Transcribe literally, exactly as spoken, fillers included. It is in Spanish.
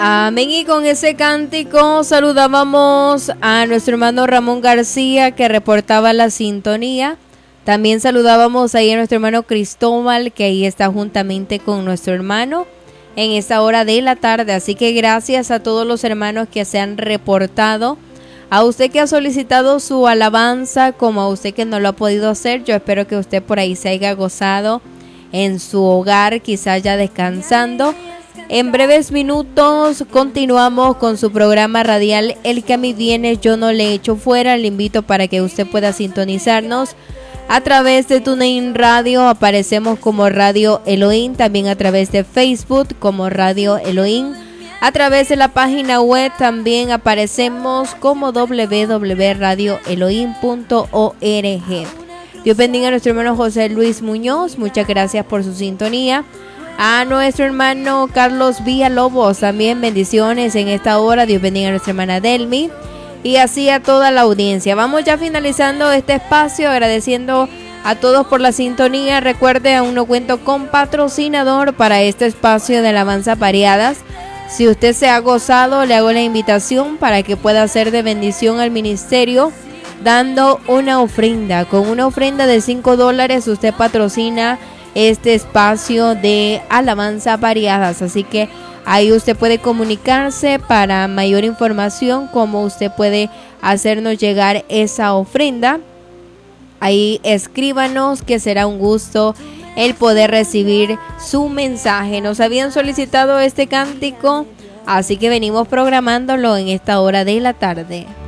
Amén. Y con ese cántico saludábamos a nuestro hermano Ramón García, que reportaba la sintonía. También saludábamos ahí a nuestro hermano Cristóbal, que ahí está juntamente con nuestro hermano en esta hora de la tarde. Así que gracias a todos los hermanos que se han reportado. A usted que ha solicitado su alabanza, como a usted que no lo ha podido hacer, yo espero que usted por ahí se haya gozado en su hogar, quizás ya descansando. En breves minutos continuamos con su programa radial El que a mí viene yo no le echo fuera. Le invito para que usted pueda sintonizarnos a través de TuneIn Radio. Aparecemos como Radio Elohim, también a través de Facebook como Radio Elohim. A través de la página web también aparecemos como doble u doble u doble u punto radio elohim punto org. Dios bendiga a nuestro hermano José Luis Muñoz, muchas gracias por su sintonía. A nuestro hermano Carlos Villalobos, también bendiciones en esta hora. Dios bendiga a nuestra hermana Delmi y así a toda la audiencia. Vamos ya finalizando este espacio, agradeciendo a todos por la sintonía. Recuerde, aún no cuento con patrocinador para este espacio de alabanza variadas. Si usted se ha gozado, le hago la invitación para que pueda hacer de bendición al ministerio dando una ofrenda. Con una ofrenda de cinco dólares usted patrocina este espacio de alabanza variadas. Así que ahí usted puede comunicarse para mayor información, cómo usted puede hacernos llegar esa ofrenda. Ahí escríbanos, que será un gusto el poder recibir su mensaje. Nos habían solicitado este cántico, así que venimos programándolo en esta hora de la tarde.